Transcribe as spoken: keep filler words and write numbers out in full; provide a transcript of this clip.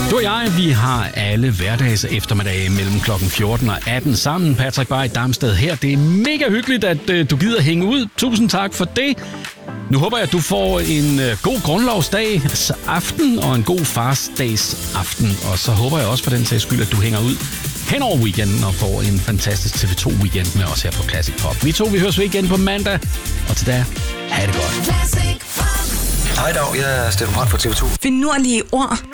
Du og jeg, vi har alle hverdags eftermiddage mellem klokken fjorten og atten sammen. Patrick Bay Damsted her. Det er mega hyggeligt, at uh, du gider hænge ud. Tusind tak for det. Nu håber jeg, at du får en uh, god grundlovsdags aften og en god farsdags aften. Og så håber jeg også for den sags skyld, at du hænger ud hen over weekenden og får en fantastisk T V to weekend med os her på Classic Pop. Vi to, vi høres ved igen på mandag. Og til da, ha' det godt. Hej dag, jeg er Steffen Brandt fra T V to. Finurlige ord.